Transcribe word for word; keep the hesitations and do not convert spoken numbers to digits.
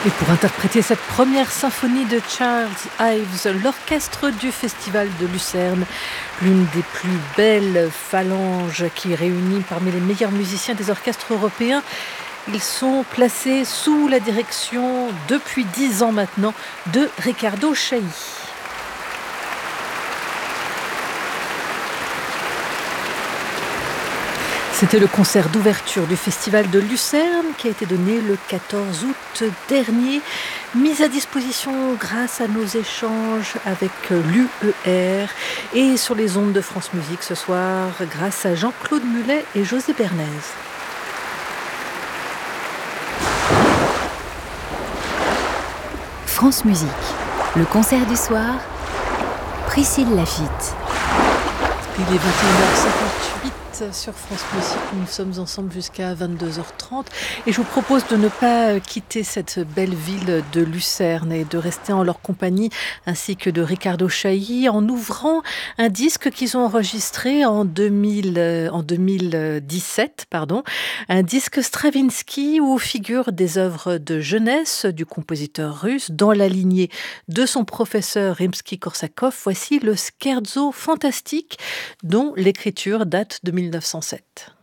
Et pour interpréter cette première symphonie de Charles Ives, l'orchestre du Festival de Lucerne, l'une des plus belles phalanges qui réunit parmi les meilleurs musiciens des orchestres européens. Ils sont placés sous la direction, depuis dix ans maintenant, de Riccardo Chailly. C'était le concert d'ouverture du Festival de Lucerne qui a été donné le quatorze août dernier, mis à disposition grâce à nos échanges avec l'U E R et sur les ondes de France Musique ce soir grâce à Jean-Claude Mulet et José Bernays. France Musique, le concert du soir, Priscille Laffitte. Il est vingt et une heures cinquante-huit sur France Musique, nous sommes ensemble jusqu'à vingt-deux heures trente et je vous propose de ne pas quitter cette belle ville de Lucerne et de rester en leur compagnie ainsi que de Riccardo Chailly en ouvrant un disque qu'ils ont enregistré en, deux mille, en deux mille dix-sept, pardon, un disque Stravinsky où figurent des œuvres de jeunesse du compositeur russe dans la lignée de son professeur Rimsky-Korsakov. Voici le Scherzo fantastique dont l'écriture date de mille neuf cent sept.